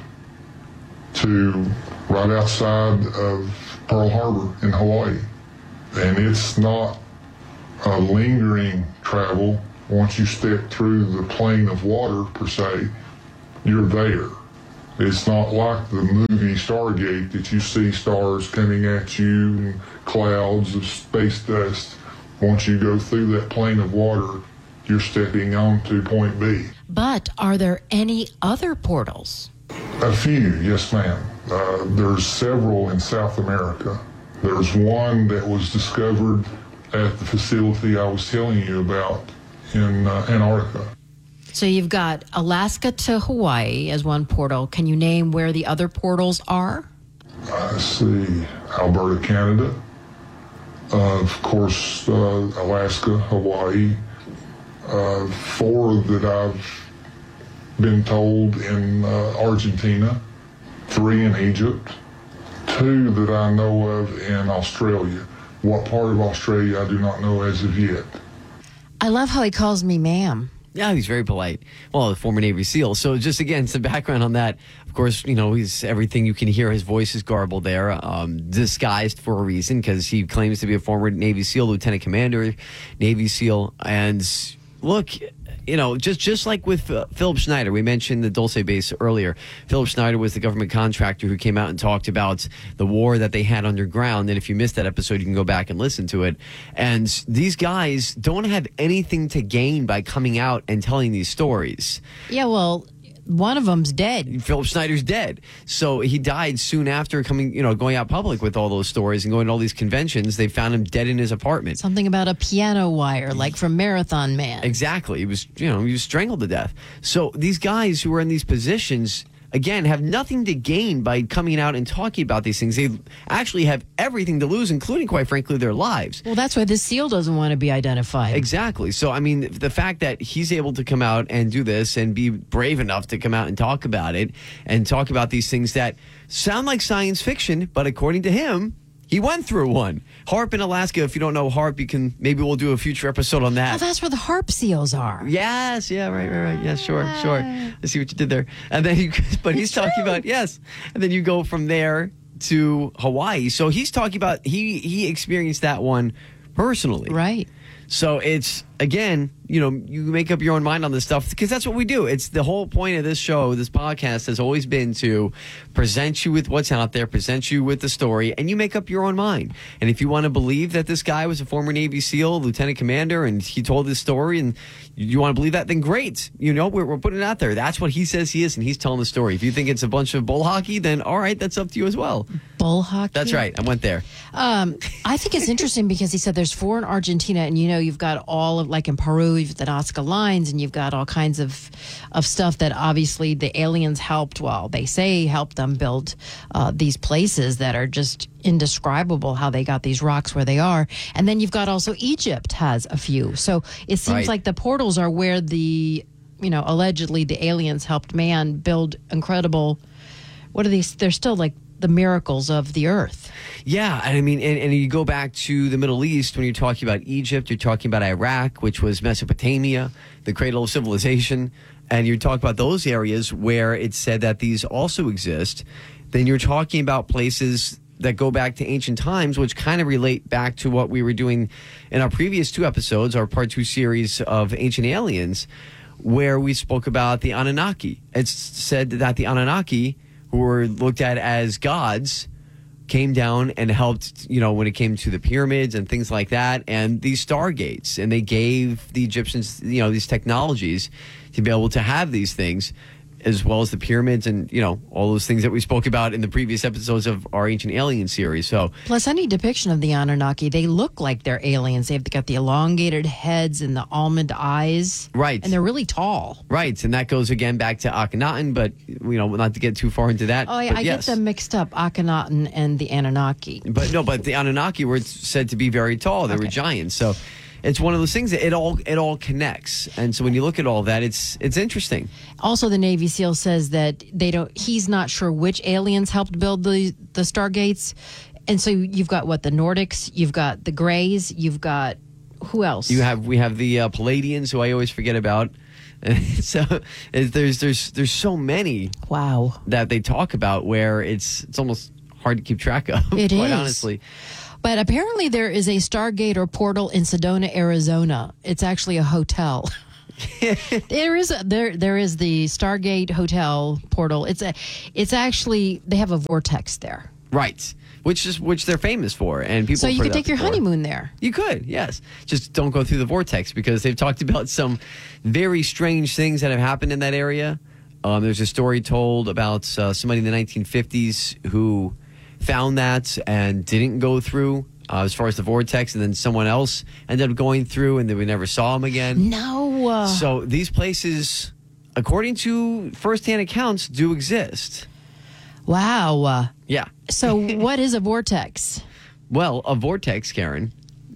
to right outside of Pearl Harbor in Hawaii. And it's not a lingering travel. Once you step through the plane of water, per se, you're there. It's not like the movie Stargate that you see stars coming at you and clouds of space dust. Once you go through that plane of water, you're stepping onto point B. But are there any other portals? A few, yes ma'am. There's several in South America. There's one that was discovered at the facility I was telling you about in Antarctica. So you've got Alaska to Hawaii as one portal. Can you name where the other portals are? I see Alberta, Canada. Of course, Alaska, Hawaii. 4 that I've been told in Argentina. 3 in Egypt. 2 that I know of in Australia. What part of Australia I do not know as of yet. I love how he calls me ma'am. Yeah, he's very polite. Well, a former Navy SEAL. So just, again, some background on that. Of course, you know, he's everything you can hear. His voice is garbled there, disguised for a reason, because he claims to be a former Navy SEAL, Lieutenant Commander, Navy SEAL. And look, you know, just like with Philip Schneider, we mentioned the Dulce base earlier. Philip Schneider was the government contractor who came out and talked about the war that they had underground. And if you missed that episode, you can go back and listen to it. And these guys don't have anything to gain by coming out and telling these stories. Yeah, well, one of them's dead. Philip Schneider's dead. So he died soon after going out public with all those stories and going to all these conventions. They found him dead in his apartment. Something about a piano wire, like from Marathon Man. Exactly. He was strangled to death. So these guys who are in these positions, again, have nothing to gain by coming out and talking about these things. They actually have everything to lose, including, quite frankly, their lives. Well, that's why this SEAL doesn't want to be identified. Exactly. So, I mean, the fact that he's able to come out and do this and be brave enough to come out and talk about it and talk about these things that sound like science fiction, but according to him, he went through one. HAARP in Alaska. If you don't know HAARP, maybe we'll do a future episode on that. Oh, that's where the HAARP SEALs are. Yes, yeah, right. Yeah, sure. I see what you did there. And then he's talking about, yes. And then you go from there to Hawaii. So he's talking about, he experienced that one personally. Right. So it's, again, you make up your own mind on this stuff, because that's what we do. It's the whole point of this show, this podcast, has always been to present you with what's out there, present you with the story, and you make up your own mind. And if you want to believe that this guy was a former Navy SEAL, Lieutenant Commander, and he told this story, and you want to believe that, then great. We're putting it out there. That's what he says he is, and he's telling the story. If you think it's a bunch of bull hockey, then all right, that's up to you as well. Bull hockey? That's right. I went there. I think it's interesting because he said there's 4 in Argentina, and you've got all of, like in Peru, you've got Nazca lines, and you've got all kinds of stuff that obviously the aliens helped, they say helped them build these places that are just indescribable, how they got these rocks where they are. And then you've got also Egypt has a few. So it seems like the portals are where allegedly the aliens helped man build incredible, what are these? They're still like the miracles of the earth. Yeah, I mean, and you go back to the Middle East, when you're talking about Egypt, you're talking about Iraq, which was Mesopotamia, the cradle of civilization, and you're talking about those areas where it's said that these also exist. Then you're talking about places that go back to ancient times, which kind of relate back to what we were doing in our previous 2 episodes, our part 2 series of Ancient Aliens, where we spoke about the Anunnaki. It's said that the Anunnaki, who were looked at as gods, came down and helped, when it came to the pyramids and things like that, and these stargates, and they gave the Egyptians, these technologies to be able to have these things, as well as the pyramids and, all those things that we spoke about in the previous episodes of our Ancient Alien series. So, plus, any depiction of the Anunnaki, they look like they're aliens. They've got the elongated heads and the almond eyes. Right. And they're really tall. Right. And that goes again back to Akhenaten, but, not to get too far into that. Oh, yeah, I get them mixed up, Akhenaten and the Anunnaki. But the Anunnaki were said to be very tall. They were giants. So it's one of those things that it all connects. And so when you look at all that, it's interesting. Also, the Navy SEAL says that he's not sure which aliens helped build the Stargates. And so you've got the Nordics, you've got the Greys, you've got who else? We have the Palladians, who I always forget about. So there's so many that they talk about where it's almost hard to keep track of. It quite is. Honestly. But apparently there is a Stargate or portal in Sedona, Arizona. It's actually a hotel. There is the Stargate Hotel portal. It's actually, they have a vortex there. Right. Which they're famous for, and people. So you put could it take up your before. honeymoon there. You could, yes. Just don't go through the vortex, because they've talked about some very strange things that have happened in that area. There's a story told about somebody in the 1950s who found that and didn't go through as far as the vortex, and then someone else ended up going through, and then we never saw him again. No. So these places, according to firsthand accounts, do exist. Wow. Yeah. So what is a vortex? Well, a vortex, Karen.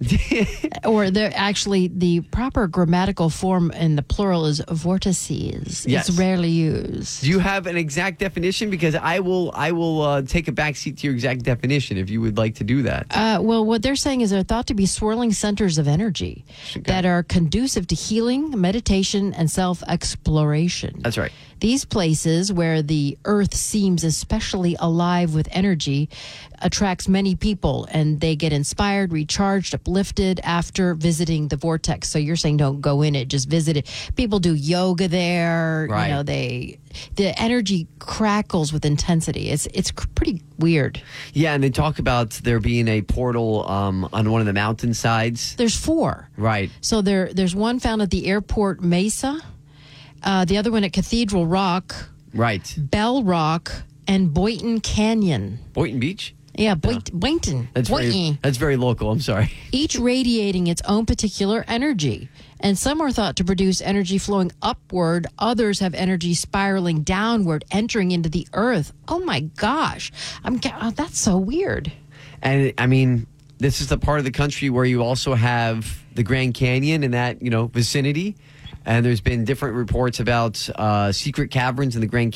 Or they're actually, the proper grammatical form in the plural is vortices. Yes. It's rarely used. Do you have an exact definition? Because I will take a backseat to your exact definition if you would like to do that. Well, what they're saying is they're thought to be swirling centers of energy that are conducive to healing, meditation, and self-exploration. That's right. These places where the earth seems especially alive with energy attracts many people, and they get inspired, recharged, uplifted after visiting the vortex. So you're saying don't go in it, just visit it. People do yoga there. Right. You know, the energy crackles with intensity. It's pretty weird. Yeah, and they talk about there being a portal on one of the mountainsides. There's 4. Right. So there's one found at the airport Mesa, the other one at Cathedral Rock, Right. Bell Rock, and Boynton Canyon. Boynton Beach? Yeah, Boynton. That's Boynton. that's very local. I'm sorry. Each radiating its own particular energy. And some are thought to produce energy flowing upward. Others have energy spiraling downward, entering into the earth. Oh, my gosh. That's so weird. And, I mean, this is the part of the country where you also have the Grand Canyon in that, vicinity. And there's been different reports about secret caverns in the Grand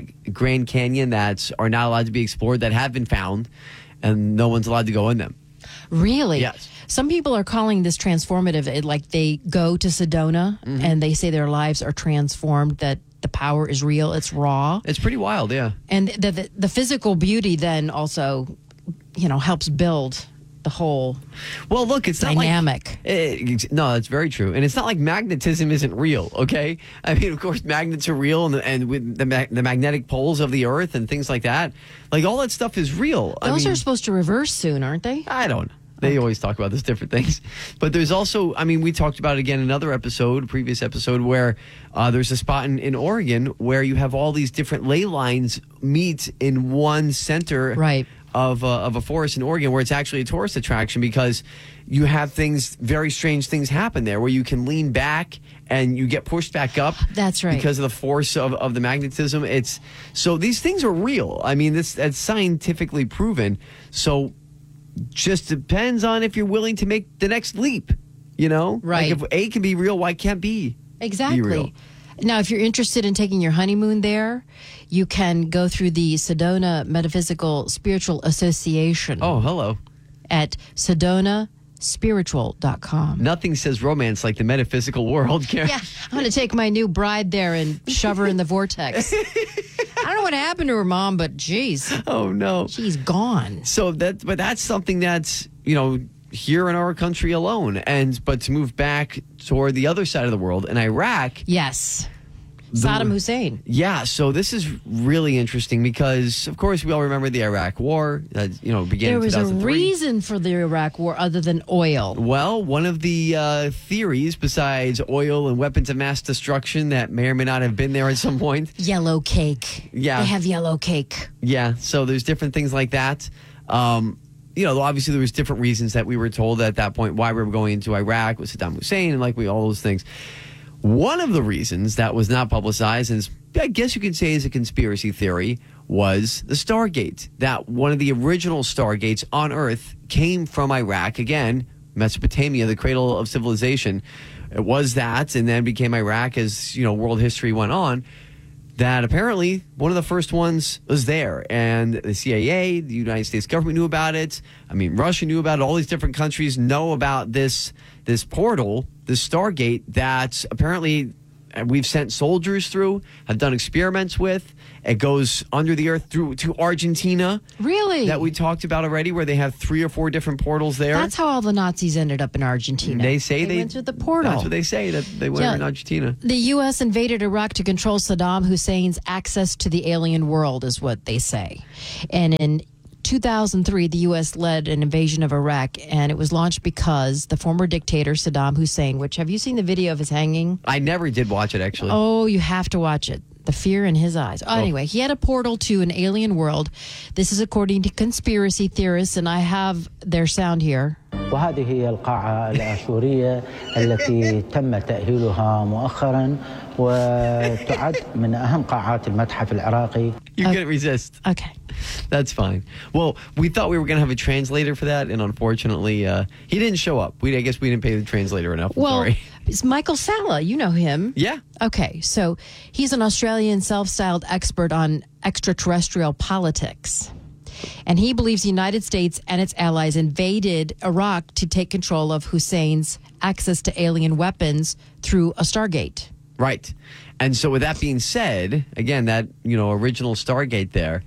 Canyon that are not allowed to be explored, that have been found, and no one's allowed to go in them. Really? Yes. Some people are calling this transformative. Like they go to Sedona and they say their lives are transformed, that the power is real, it's raw. It's pretty wild, yeah. And the physical beauty then also, helps build the whole it's dynamic. Not like, no, that's very true. And it's not like magnetism isn't real, okay? I mean, of course, magnets are real, and with the magnetic poles of the earth and things like that. Like, all that stuff is real. Those are supposed to reverse soon, aren't they? I don't know. They always talk about these different things. But there's also, we talked about it again in another episode, previous episode, where there's a spot in Oregon where you have all these different ley lines meet in one center. Right. Of a forest in Oregon, where it's actually a tourist attraction, because you have very strange things happen there where you can lean back and you get pushed back up. That's right. Because of the force of the magnetism. So these things are real. I mean, that's scientifically proven. So just depends on if you're willing to make the next leap, Right. Like if A can be real, why can't B exactly be real? Now, if you're interested in taking your honeymoon there, you can go through the Sedona Metaphysical Spiritual Association. Oh, hello. At SedonaSpiritual.com. Nothing says romance like the metaphysical world, Karen. Yeah, I'm going to take my new bride there and shove her in the vortex. I don't know what happened to her mom, but geez. Oh, no. She's gone. So that's something that's, here in our country alone. But to move back toward the other side of the world, in Iraq. Yes. Saddam Hussein. Yeah, so this is really interesting because, of course, we all remember the Iraq War that began there in 2003. There was a reason for the Iraq War other than oil. Well, one of the theories, besides oil and weapons of mass destruction that may or may not have been there at some point. Yellow cake. Yeah. They have yellow cake. Yeah, so there's different things like that. Obviously there was different reasons that we were told at that point why we were going into Iraq with Saddam Hussein and all those things. One of the reasons that was not publicized, and I guess you could say is a conspiracy theory, was the Stargate. That one of the original Stargates on Earth came from Iraq. Again, Mesopotamia, the cradle of civilization. It was that, and then became Iraq as world history went on. That apparently one of the first ones was there, and the CIA, the United States government knew about it. Russia knew about it. All these different countries know about this portal, this Stargate, that apparently we've sent soldiers through, have done experiments with. It goes under the earth through to Argentina. Really? That we talked about already, where they have 3 or 4 different portals there. That's how all the Nazis ended up in Argentina. They say they went through the portal. That's what they say, that they went in Argentina. The U.S. invaded Iraq to control Saddam Hussein's access to the alien world, is what they say. And in 2003, the U.S. led an invasion of Iraq, and it was launched because the former dictator Saddam Hussein, which, have you seen the video of his hanging? I never did watch it, actually. Oh, you have to watch it. The fear in his eyes. Anyway, he had a portal to an alien world. This is according to conspiracy theorists, and I have their sound here. وهذه هي القاعة الآشورية التي تم تأهيلها مؤخرا وتعد من أهم قاعات المتحف العراقي. You couldn't resist. Okay. That's fine. Well, we thought we were going to have a translator for that, and unfortunately, he didn't show up. I guess we didn't pay the translator enough. I'm sorry. It's Michael Salla. You know him. Yeah. Okay, so he's an Australian self-styled expert on extraterrestrial politics. And he believes the United States and its allies invaded Iraq to take control of Hussein's access to alien weapons through a Stargate. Right. And so with that being said, again, that, original Stargate there,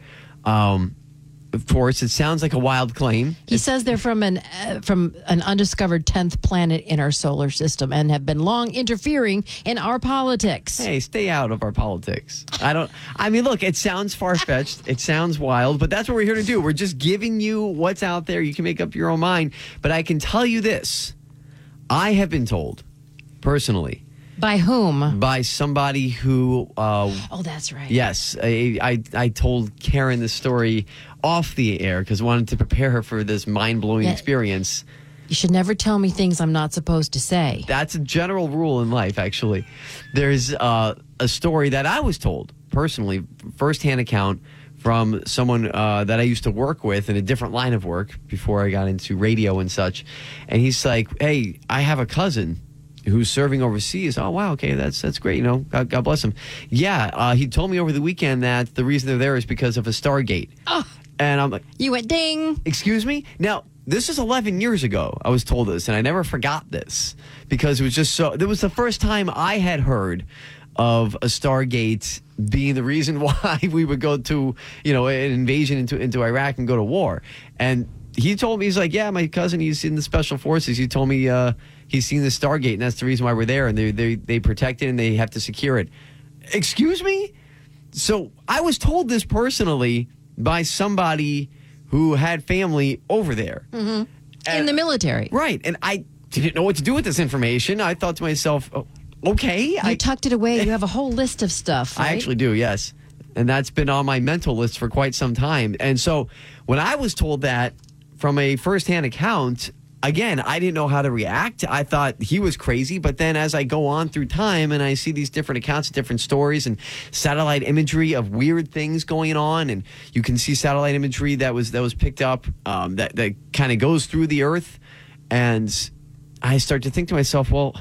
of course, it sounds like a wild claim. He says they're from an undiscovered 10th planet in our solar system and have been long interfering in our politics. Hey, stay out of our politics. Look, it sounds far-fetched. It sounds wild, but that's what we're here to do. We're just giving you what's out there. You can make up your own mind. But I can tell you this. I have been told, personally. By whom? By somebody who... oh, that's right. Yes. I told Karen this story off the air because I wanted to prepare her for this mind-blowing experience. You should never tell me things I'm not supposed to say. That's a general rule in life, actually. There's a story that I was told, personally, first-hand account, from someone that I used to work with in a different line of work before I got into radio and such. And he's like, hey, I have a cousin who's serving overseas. Oh, wow, okay, that's great, God bless him. Yeah, he told me over the weekend that the reason they're there is because of a Stargate. Oh, and I'm like... You went ding. Excuse me? Now, this is 11 years ago I was told this, and I never forgot this, because it was just so... It was the first time I had heard of a Stargate being the reason why we would go to, an invasion into Iraq and go to war. And he told me, he's like, yeah, my cousin, he's in the Special Forces. He told me he's seen the Stargate, and that's the reason why we're there, and they protect it, and they have to secure it. Excuse me? So I was told this personally by somebody who had family over there. Mm-hmm. In the military. Right. And I didn't know what to do with this information. I thought to myself, oh, okay. You tucked it away. You have a whole list of stuff, right? I actually do, yes. And that's been on my mental list for quite some time. And so when I was told that from a firsthand account, again, I didn't know how to react. I thought he was crazy. But then as I go on through time and I see these different accounts, different stories and satellite imagery of weird things going on, and you can see satellite imagery that was picked up that kind of goes through the earth. And I start to think to myself, well,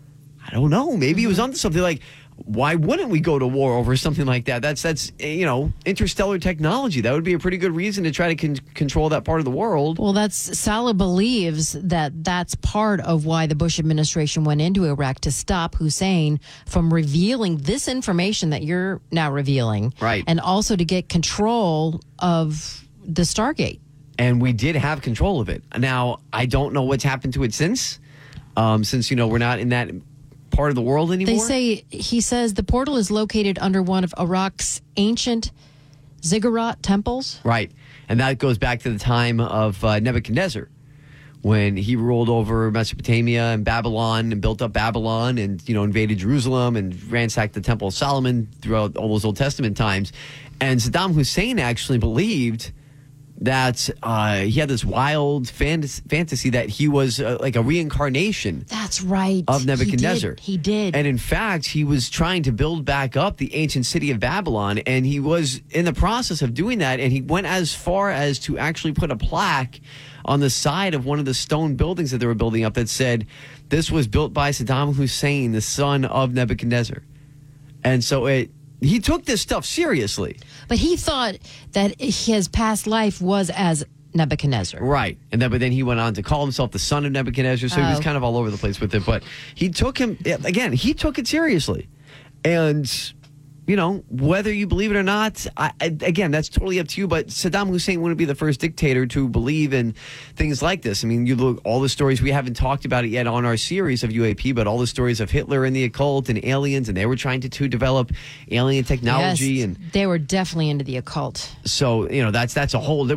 I don't know. Maybe he was onto something. Like, why wouldn't we go to war over something like that? That's interstellar technology. That would be a pretty good reason to try to control that part of the world. Well, Salla believes that's part of why the Bush administration went into Iraq, to stop Hussein from revealing this information that you're now revealing. Right. And also to get control of the Stargate. And we did have control of it. Now, I don't know what's happened to it since we're not in that part of the world anymore. He says the portal is located under one of Iraq's ancient ziggurat temples. Right. And that goes back to the time of Nebuchadnezzar, when he ruled over Mesopotamia and Babylon and built up Babylon and, invaded Jerusalem and ransacked the Temple of Solomon throughout all those Old Testament times. And Saddam Hussein actually believed that he had this wild fantasy that he was like a reincarnation. That's right. Of Nebuchadnezzar. He did. And in fact, he was trying to build back up the ancient city of Babylon, and he was in the process of doing that, and he went as far as to actually put a plaque on the side of one of the stone buildings that they were building up that said, this was built by Saddam Hussein, the son of Nebuchadnezzar. And so he took this stuff seriously. But he thought that his past life was as Nebuchadnezzar. Right. But then he went on to call himself the son of Nebuchadnezzar, so he was kind of all over the place with it. But he took it seriously. And, whether you believe it or not, again, that's totally up to you. But Saddam Hussein wouldn't be the first dictator to believe in things like this. I mean, you look all the stories, we haven't talked about it yet on our series of UAP, but all the stories of Hitler and the occult and aliens, and they were trying to develop alien technology. Yes, and they were definitely into the occult. So, that's a whole